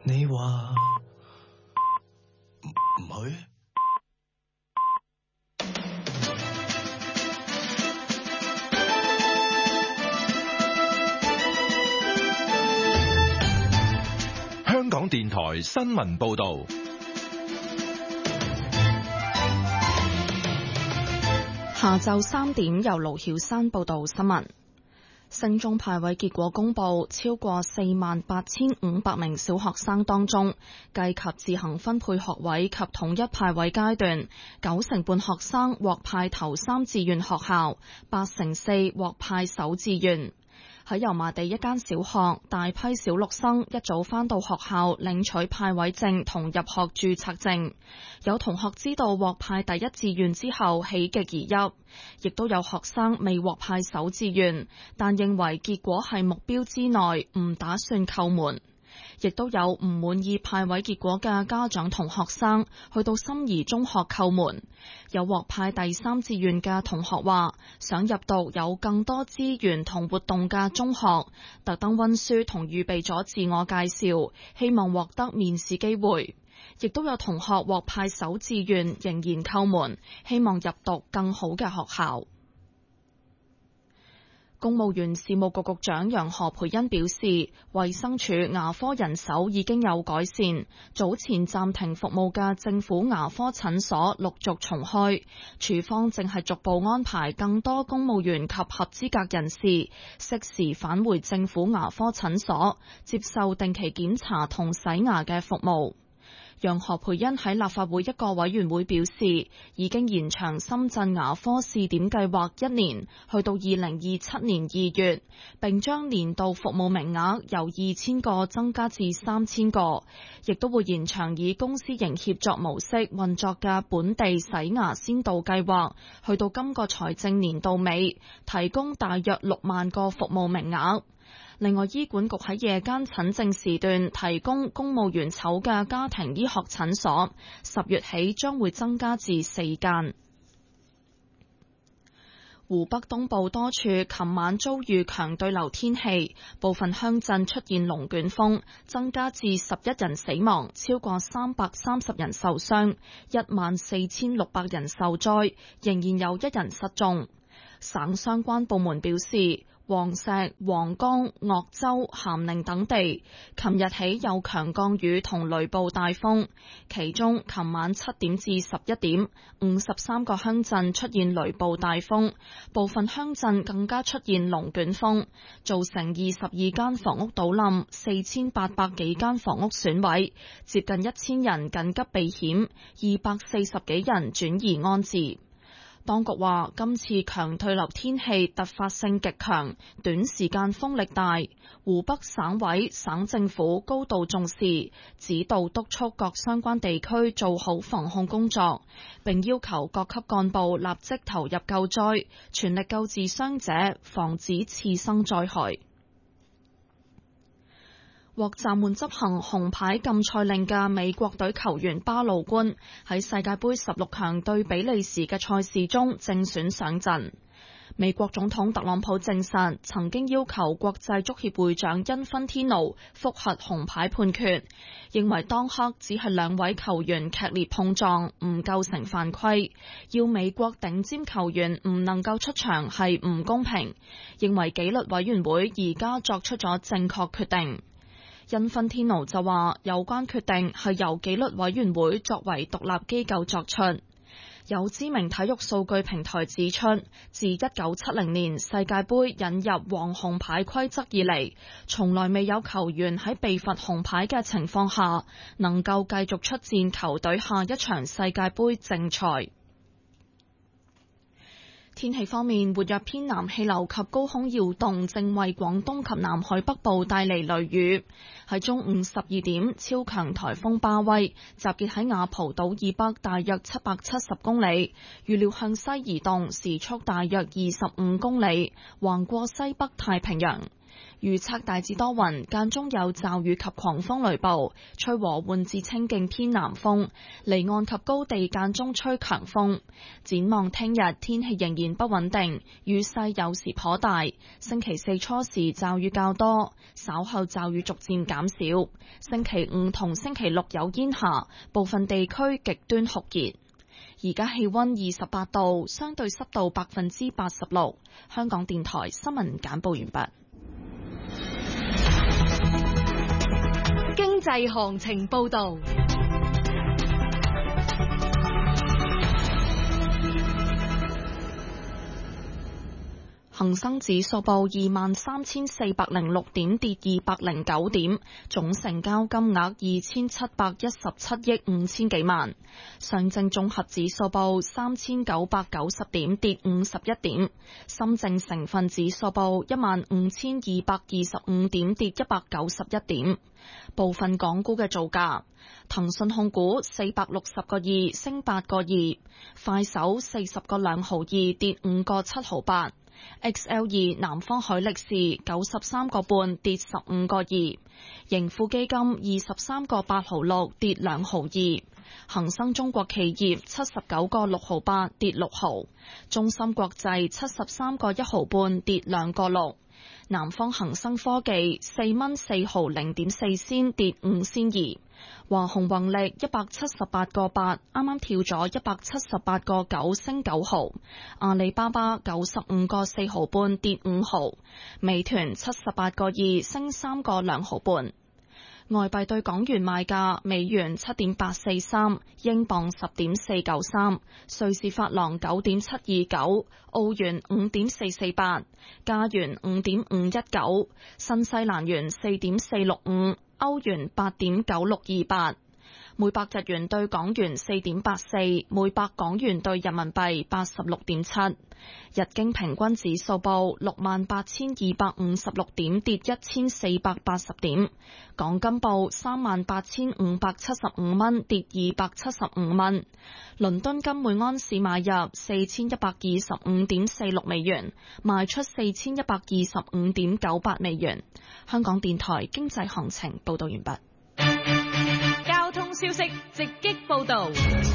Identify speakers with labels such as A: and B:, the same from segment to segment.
A: 你話唔去？
B: 香港電台新聞報道。
C: 下晝3點，由盧曉珊報道新聞。升中派位結果公布，超過48,500名小學生當中，計及自行分配學位及統一派位階段，9成半學生獲派頭3志願學校，8成4獲派首志願。喺油麻地一間小學，大批小六生一早返到學校領取派位證同入學註冊證。有同學知道獲派第一志願之後喜極而泣，亦都有學生未獲派首志願，但認為結果係目標之內，唔打算扣門。亦都有唔滿意派位結果嘅家長同學生去到心儀中學叩門。有獲派第3志願嘅同學話，想入讀有更多資源同活動嘅中學，特登溫書同預備咗自我介紹，希望獲得面試機會。亦都有同學獲派首志願，仍然叩門，希望入讀更好嘅學校。公務員事務局局長楊何蓓茵表示，衛生署牙科人手已經有改善，早前暫停服務嘅政府牙科診所陸續重開，署方正係逐步安排更多公務員及合資格人士適時返回政府牙科診所，接受定期檢查同洗牙嘅服務。楊何蓓茵喺立法會一個委員會表示，已經延長深圳牙科試點計劃1年，去到2027年2月，並將年度服務名額由2000個增加至3000個，亦都會延長以公私營協作模式運作嘅本地洗牙先導計劃，去到今個財政年度尾，提供大約6萬個服務名額。另外，醫管局喺夜間診症時段提供公務員籌嘅家庭醫學診所，10月起將會增加至4間。湖北東部多處琴晚遭遇強對流天氣，部分鄉鎮出現龍捲風，增加至11人死亡，超過330人受傷，14,600人受災，仍然有1人失蹤。省相關部門表示，黃石、黃岡、鄂州、咸寧等地琴日起有強降雨同雷暴大風，其中琴晚7點至11點53個鄉鎮出現雷暴大風，部分鄉鎮更加出現龍捲風，造成22間房屋倒冧，4800幾間房屋損毀，接近1000人緊急避險，240幾人轉移安置。當局話，今次強對流天氣突發性極強，短時間風力大，湖北省委、省政府高度重視，指導督促各相關地區做好防控工作，並要求各級幹部立即投入救災，全力救治傷者，防止次生災害。獲暫緩執行紅牌禁賽令嘅美國隊球員巴魯官喺世界盃16強對比利時嘅賽事中正選上陣。美國總統特朗普證實曾經要求國際足協會長因芬天奴覆核紅牌判決，認為當刻只係2位球員劇烈碰撞，唔構成犯規，要美國頂尖球員唔能夠出場係唔公平，認為紀律委員會而家作出咗正確決定。因芬天奴就話，有關決定係由紀律委員會作為獨立機構作出。有知名體育數據平台指出，自1970年世界盃引入黃紅牌規則以嚟，從來未有球員喺被罰紅牌嘅情況下，能夠繼續出戰球隊下一場世界盃正賽。天氣方面，活躍偏南氣流及高空擾動正為廣東及南海北部帶嚟雷雨。喺中午12點，超強颱風巴威集結喺雅蒲島以北大約770公里，預料向西移動，時速大約25公里，橫過西北太平洋。 預測大致多雲，間中有驟雨及狂風雷暴，吹和緩至清勁偏南風，離岸及高地間中吹強風。展望聽日天氣仍然不穩定，雨勢有時頗大。星期四初時驟雨較多，稍後驟雨逐漸減少。星期五同星期六有煙霞，部分地區極端酷熱。而家氣溫28度，相對濕度86%。香港電台新聞簡報完畢。
A: 經濟行情報道。
C: 恒生指數報23,406點，跌209點，總成交金額2,717億5千幾萬。上證綜合指數報3,990點，跌51點。深證成分指數報15,225點，跌191點。部分港股嘅造價：騰訊控股460個2升8個2，快手40個2毫2跌5個7毫8。XL2 南方海力士93個半跌15個2，盈富基金23個8毫6跌2毫2，恒生中國企業79個6毫8跌6毫，中芯國際73個1毫半跌2個6，南方恒生科技4蚊4毫0.4仙跌5仙2，華虹宏力178個8啱啱跳咗178個9升9毫，阿里巴巴95個4毫半跌5毫，美團78個2升3個2毫半。外幣對港元賣價：美元7.843，英鎊10.493，瑞士法郎9.729，澳元5.448，加元5.519，新西蘭元4.465，歐元8.9628。每百日元對港元4.84，每百港元對人民幣86.7。日經平均指數報68,256點，跌1480點。港金報38,575蚊，跌275蚊。倫敦金每安士買入4125.46美元，賣出4125.98美元。香港電台經濟行情報道完畢。
A: 交通消息直擊報道。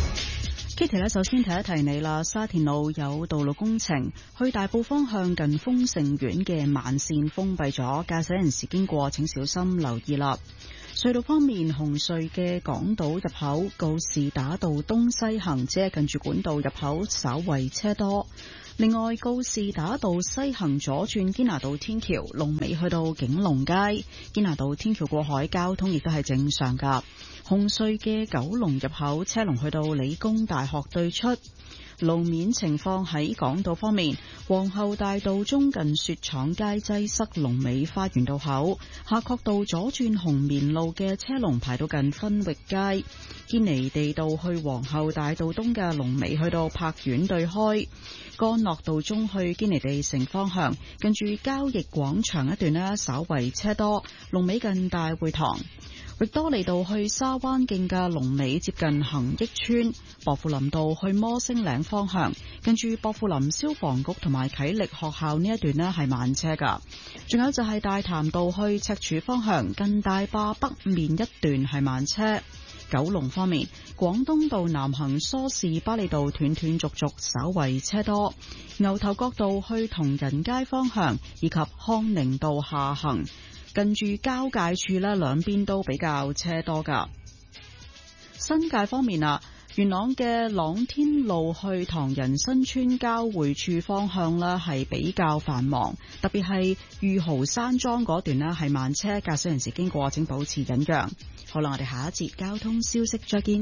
D: Kitty 呢，首先提一提你啦，沙田路有道路工程，去大埔方向近豐盛苑嘅慢線封閉咗，駕駛人士經過請小心留意啦。隧道方面，紅隧嘅港島入口告士打道東西行，只係近住管道入口稍為車多。另外，告士打道西行左轉堅拿道天橋，龍尾去到景隆街。堅拿道天橋過海交通亦都係正常噶。紅隧嘅九龍入口車龍去到理工大學對出。路面情況喺港島方面，皇后大道中近雪廠街擠塞，龍尾花園道口；夏慤道左轉紅棉路嘅車龍排到近分域街；堅尼地道去皇后大道東嘅龍尾去到柏苑對開；干諾道中去堅尼地城方向，近住交易廣場一段呢，稍為車多，龍尾近大會堂。域多利道去沙灣徑嘅龍尾接近恒益村，薄扶林道去摩星嶺方向，跟住薄扶林消防局同埋啟力學校呢一段呢係慢車噶。仲有就係大潭道去赤柱方向，近大壩北面一段係慢車。九龍方面，廣東道南行梳士巴利道斷斷續續，稍為車多。牛頭角道去同仁街方向以及康寧道下行，近住交界處呢，兩邊都比較車多噶。新界方面啊，元朗嘅朗天路去唐人新村交匯處方向呢係比較繁忙，特別係御豪山莊嗰段呢係慢車，駕駛人士經過請保持忍讓。好啦，我哋下一節交通消息再見。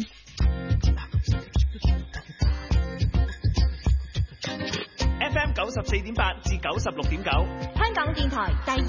E: FM 94.8至96.9，
A: 香港電台第